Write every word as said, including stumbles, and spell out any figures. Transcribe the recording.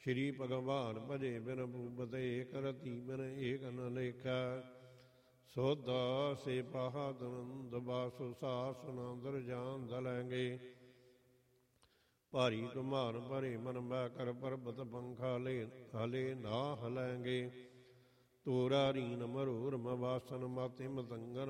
ਸ਼੍ਰੀ ਭਗਵਾਨ ਭਜੇ ਬਿਨ ਭੂਪਤ ਏਕ ਰਤੀ ਬਿਨ ਏਕ ਨ ਲੇਖਾ। ਸੋਧਾ ਸੇ ਪਹਾਦਨੰਦ ਬਾਸੁ ਸਾਸ ਨੰਦਰ ਜਾਨ ਦਲੈਂਗੇ। ਭਾਰੀ ਤੁਮਾਨ ਭਰੇ ਮਨ ਮੈਂ ਕਰ ਪਰਬਤ ਪੰਖਾ ਲੈ ਹਲੇ ਨਾ ਹਲੈਂਗੇ। ਤੋਰਾ ਰੀਨ ਮਰੂਰ ਮਵਾਸਨ ਮਾਤੇ ਮਤੰਗਨ